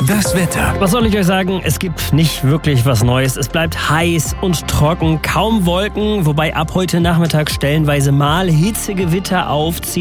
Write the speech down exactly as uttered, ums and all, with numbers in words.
Das Wetter. Was soll ich euch sagen? Es gibt nicht wirklich was Neues. Es bleibt heiß und trocken, kaum Wolken, wobei ab heute Nachmittag stellenweise mal Hitzegewitter aufziehen.